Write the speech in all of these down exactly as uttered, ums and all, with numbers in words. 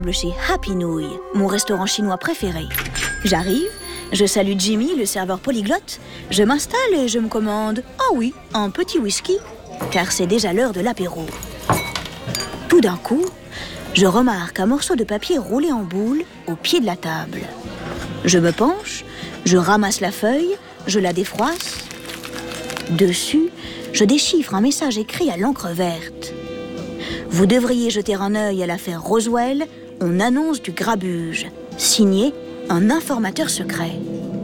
chez Happy Nouille, mon restaurant chinois préféré. J'arrive, je salue Jimmy, le serveur polyglotte, je m'installe et je me commande, ah oui, un petit whisky, car c'est déjà l'heure de l'apéro. Tout d'un coup, je remarque un morceau de papier roulé en boule au pied de la table. Je me penche, je ramasse la feuille, je la défroisse. Dessus, je déchiffre un message écrit à l'encre verte. Vous devriez jeter un œil à l'affaire Roswell, on annonce du grabuge. Signé un informateur secret.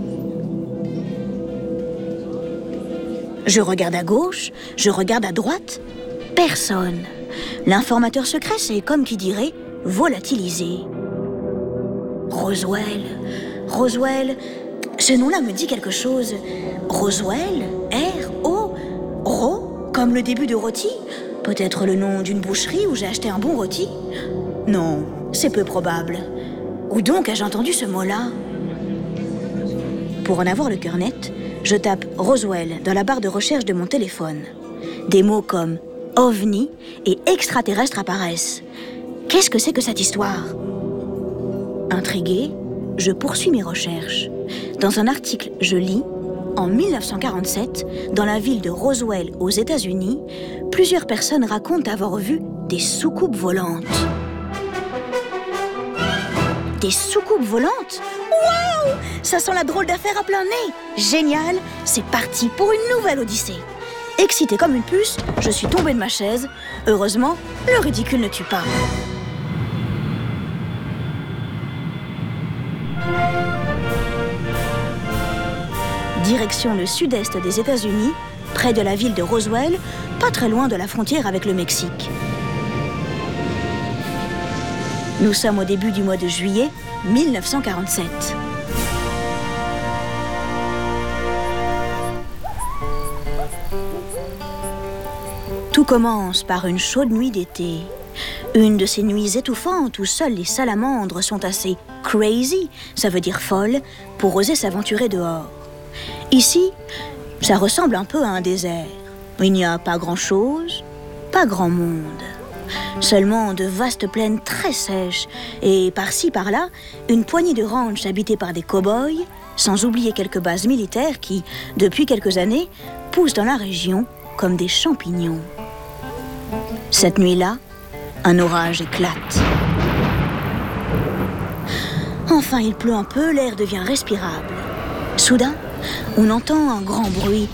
Je regarde à gauche, je regarde à droite. Personne. L'informateur secret, c'est comme qui dirait volatilisé. Roswell, Roswell, ce nom-là me dit quelque chose. Roswell, R O, Ro, comme le début de rôti. Peut-être le nom d'une boucherie où j'ai acheté un bon rôti. Non, c'est peu probable. Où donc ai-je entendu ce mot-là? Pour en avoir le cœur net, je tape Roswell dans la barre de recherche de mon téléphone. Des mots comme ovni et extraterrestre apparaissent. Qu'est-ce que c'est que cette histoire? Intrigué, je poursuis mes recherches. Dans un article, je lis en mille neuf cent quarante-sept, dans la ville de Roswell, aux États-Unis, plusieurs personnes racontent avoir vu des soucoupes volantes. Des soucoupes volantes? Waouh! Ça sent la drôle d'affaire à plein nez! Génial! C'est parti pour une nouvelle odyssée. Excitée comme une puce, je suis tombée de ma chaise. Heureusement, le ridicule ne tue pas. Direction le sud-est des États-Unis, près de la ville de Roswell, pas très loin de la frontière avec le Mexique. Nous sommes au début du mois de juillet mille neuf cent quarante-sept. Tout commence par une chaude nuit d'été. Une de ces nuits étouffantes où seules les salamandres sont assez crazy, ça veut dire folle, pour oser s'aventurer dehors. Ici, ça ressemble un peu à un désert. Il n'y a pas grand-chose, pas grand monde. Seulement de vastes plaines très sèches et par-ci par-là, une poignée de ranchs habités par des cow-boys, sans oublier quelques bases militaires qui, depuis quelques années, poussent dans la région comme des champignons. Cette nuit-là, un orage éclate. Enfin, il pleut un peu, l'air devient respirable. Soudain, on entend un grand bruit.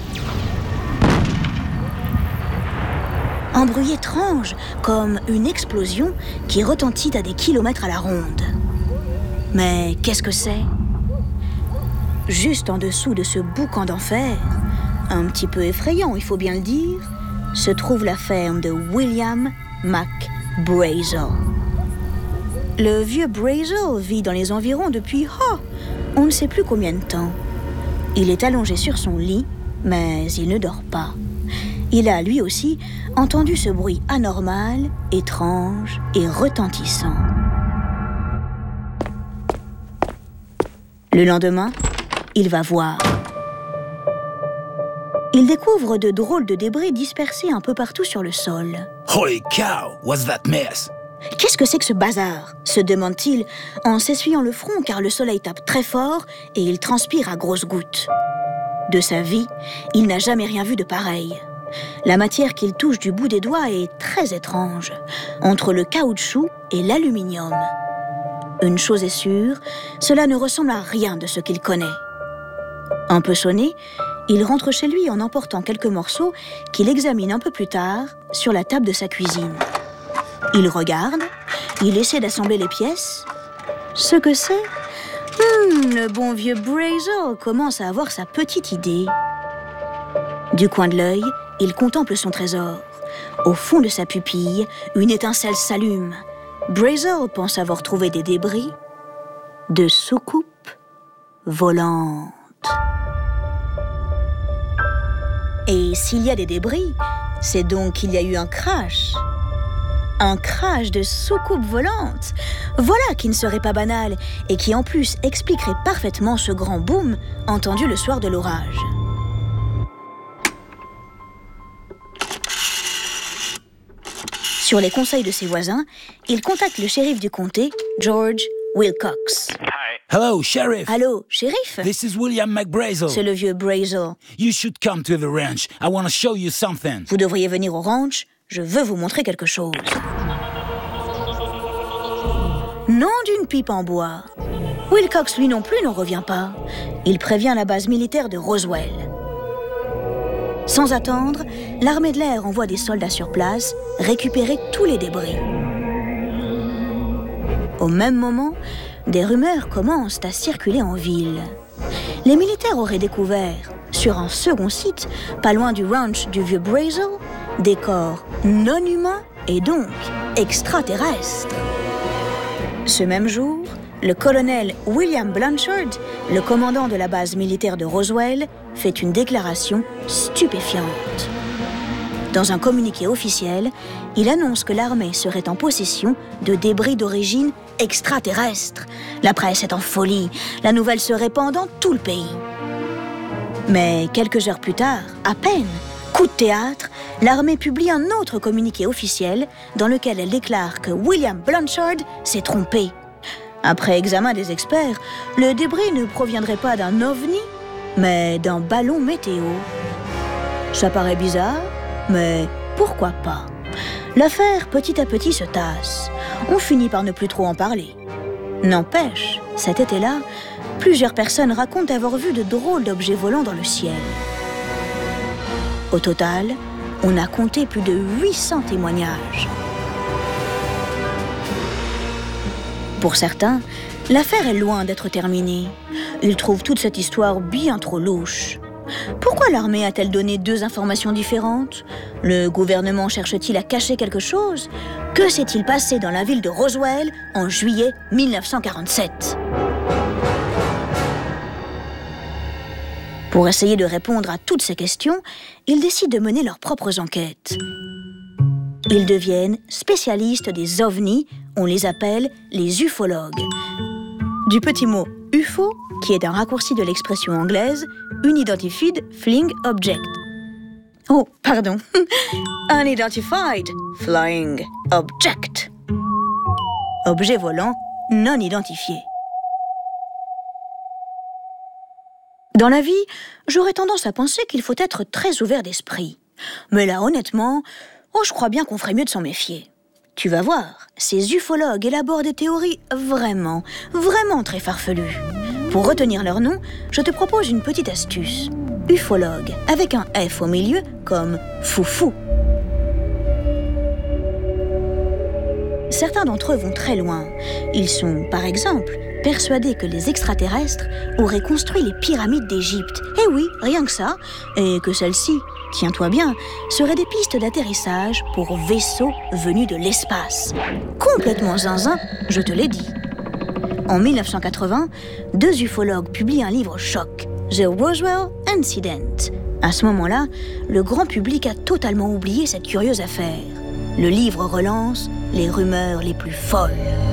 Un bruit étrange, comme une explosion qui retentit à des kilomètres à la ronde. Mais qu'est-ce que c'est? Juste en dessous de ce boucan d'enfer, un petit peu effrayant, il faut bien le dire, se trouve la ferme de William McBrazel. Le vieux Brazel vit dans les environs depuis, oh, on ne sait plus combien de temps. Il est allongé sur son lit, mais il ne dort pas. Il a, lui aussi, entendu ce bruit anormal, étrange et retentissant. Le lendemain, il va voir. Il découvre de drôles de débris dispersés un peu partout sur le sol. Holy cow, what's that mess? Qu'est-ce que c'est que ce bazar? Se demande-t-il en s'essuyant le front car le soleil tape très fort et il transpire à grosses gouttes. De sa vie, il n'a jamais rien vu de pareil. La matière qu'il touche du bout des doigts est très étrange, entre le caoutchouc et l'aluminium. Une chose est sûre, cela ne ressemble à rien de ce qu'il connaît. Un peu sonné, il rentre chez lui en emportant quelques morceaux qu'il examine un peu plus tard sur la table de sa cuisine. Il regarde, il essaie d'assembler les pièces. Ce que c'est? Hmm, le bon vieux Brazel commence à avoir sa petite idée. Du coin de l'œil, il contemple son trésor. Au fond de sa pupille, une étincelle s'allume. Brazel pense avoir trouvé des débris de soucoupes volantes. Et s'il y a des débris, c'est donc qu'il y a eu un crash. Un crash de soucoupe volante. Voilà qui ne serait pas banal et qui en plus expliquerait parfaitement ce grand boom entendu le soir de l'orage. Sur les conseils de ses voisins, il contacte le shérif du comté, George Wilcox. Hello, Sheriff. Allô, shérif? This is William McBrazel. C'est le vieux Brazel. You should come to the ranch. I want to show you something. Vous devriez venir au ranch. Je veux vous montrer quelque chose. Nom d'une pipe en bois. Wilcox, lui non plus, n'en revient pas. Il prévient la base militaire de Roswell. Sans attendre, l'armée de l'air envoie des soldats sur place récupérer tous les débris. Au même moment, des rumeurs commencent à circuler en ville. Les militaires auraient découvert, sur un second site, pas loin du ranch du vieux Brazel, des corps non humains et donc extraterrestres. Ce même jour, le colonel William Blanchard, le commandant de la base militaire de Roswell, fait une déclaration stupéfiante. Dans un communiqué officiel, il annonce que l'armée serait en possession de débris d'origine extraterrestre. La presse est en folie. La nouvelle se répand dans tout le pays. Mais quelques heures plus tard, à peine, coup de théâtre, l'armée publie un autre communiqué officiel dans lequel elle déclare que William Blanchard s'est trompé. Après examen des experts, le débris ne proviendrait pas d'un ovni, mais d'un ballon météo. Ça paraît bizarre, mais pourquoi pas? L'affaire, petit à petit, se tasse. On finit par ne plus trop en parler. N'empêche, cet été-là, plusieurs personnes racontent avoir vu de drôles d'objets volants dans le ciel. Au total, on a compté plus de huit cents témoignages. Pour certains, l'affaire est loin d'être terminée. Ils trouvent toute cette histoire bien trop louche. Pourquoi l'armée a-t-elle donné deux informations différentes? Le gouvernement cherche-t-il à cacher quelque chose? Que s'est-il passé dans la ville de Roswell en juillet mille neuf cent quarante-sept? Pour essayer de répondre à toutes ces questions, ils décident de mener leurs propres enquêtes. Ils deviennent spécialistes des ovnis, on les appelle les ufologues. Du petit mot « U F O », qui est un raccourci de l'expression anglaise « Unidentified Flying Object ». Oh, pardon, Unidentified Flying Object. Objet volant non identifié. Dans la vie, j'aurais tendance à penser qu'il faut être très ouvert d'esprit. Mais là, honnêtement, oh, je crois bien qu'on ferait mieux de s'en méfier. Tu vas voir, ces ufologues élaborent des théories vraiment, vraiment très farfelues. Pour retenir leur nom, je te propose une petite astuce. Ufologue, avec un F au milieu, comme foufou. Certains d'entre eux vont très loin. Ils sont, par exemple, persuadés que les extraterrestres auraient construit les pyramides d'Égypte. Eh oui, rien que ça. Et que celles-ci, tiens-toi bien, seraient des pistes d'atterrissage pour vaisseaux venus de l'espace. Complètement zinzin, je te l'ai dit. En mille neuf cent quatre-vingts, deux ufologues publient un livre choc, The Roswell Incident. À ce moment-là, le grand public a totalement oublié cette curieuse affaire. Le livre relance les rumeurs les plus folles.